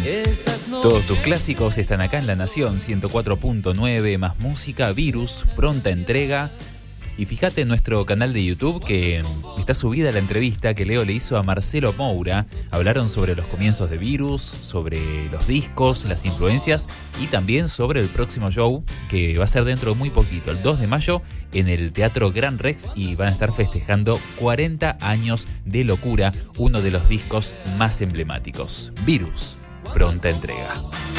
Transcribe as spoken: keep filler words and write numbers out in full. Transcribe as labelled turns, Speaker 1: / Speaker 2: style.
Speaker 1: Todos tus clásicos están acá en La Nación ciento cuatro punto nueve, más música, Virus, pronta entrega. Y fíjate en nuestro canal de YouTube que está subida la entrevista que Leo le hizo a Marcelo Moura. Hablaron sobre los comienzos de Virus, sobre los discos, las influencias y también sobre el próximo show que va a ser dentro de muy poquito, el dos de mayo, en el Teatro Gran Rex, y van a estar festejando cuarenta años de Locura, uno de los discos más emblemáticos. Virus, pronta entrega.